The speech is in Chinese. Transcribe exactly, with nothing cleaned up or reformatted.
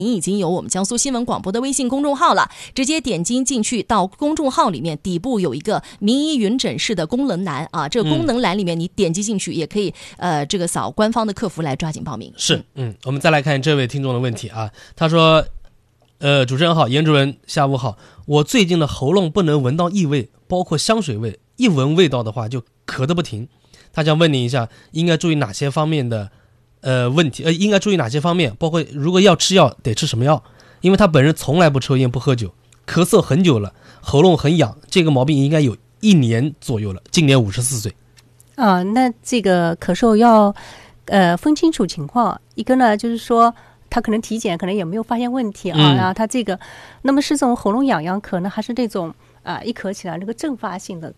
您已经有我们江苏新闻广播的微信公众号了，直接点击进去到公众号里面，底部有一个名医云诊室的功能栏啊，这个功能栏里面你点击进去也可以，呃，这个扫官方的客服来抓紧报名。 是，嗯，我们再来看这位听众的问题啊，他说，呃，主持人好，严主任下午好，我最近的喉咙不能闻到异味，包括香水味，一闻味道的话就咳得不停。他想问你一下，应该注意哪些方面的？呃，问题呃，应该注意哪些方面？包括如果要吃药，得吃什么药？因为他本人从来不抽烟不喝酒，咳嗽很久了，喉咙很痒，这个毛病应该有一年左右了，今年五十四岁。 啊，那这个咳嗽要呃分清楚情况，一个呢就是说他可能体检可能也没有发现问题啊， 嗯、 然后他这个那么是这种喉咙痒痒咳呢，还是那种啊、呃、一咳起来那个阵发性的